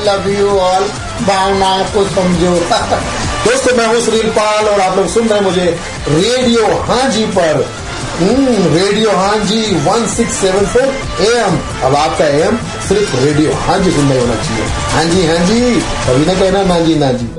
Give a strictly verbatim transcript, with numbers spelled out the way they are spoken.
Love you all, भावनाओं को समझो। दोस्तों मैं हूँ सुनील पाल और आप लोग सुन रहे हैं मुझे रेडियो हाँ जी पर, रेडियो हाँ जी one six seven four A M. अब आपका ए एम सिर्फ रेडियो हाँ जी सुनना होना चाहिए। हाँ जी हाँ जी, कभी ना कहना ना जी ना जी।